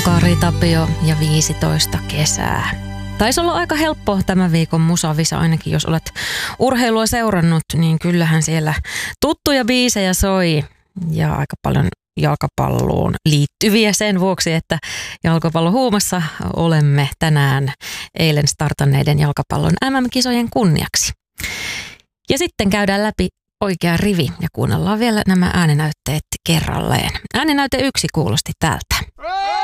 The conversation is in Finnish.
Kari Tapio ja 15 kesää. Taisi olla aika helppo tämän viikon musavisa, ainakin jos olet urheilua seurannut, niin kyllähän siellä tuttuja biisejä soi ja aika paljon jalkapalloon liittyviä sen vuoksi, että jalkapallohuumassa olemme tänään eilen startanneiden jalkapallon MM-kisojen kunniaksi. Ja sitten käydään läpi oikea rivi ja kuunnellaan vielä nämä ääninäytteet kerralleen. Ääninäyte 1 kuulosti tältä.